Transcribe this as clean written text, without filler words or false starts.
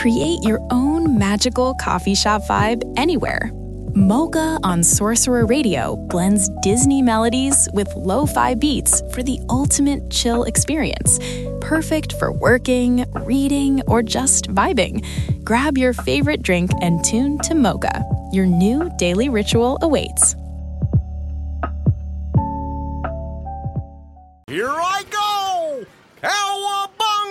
Create your own magical coffee shop vibe anywhere. Mocha on Sorcerer Radio blends Disney melodies with lo-fi beats for the ultimate chill experience. Perfect for working, reading, or just vibing. Grab your favorite drink and tune to Mocha. Your new daily ritual awaits.